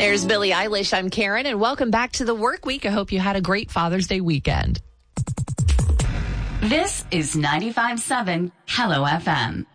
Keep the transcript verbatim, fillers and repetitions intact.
There's Billie Eilish. I'm Karen, and welcome back to the work week. I hope you had a great Father's Day weekend. This is ninety-five point seven Hello F M.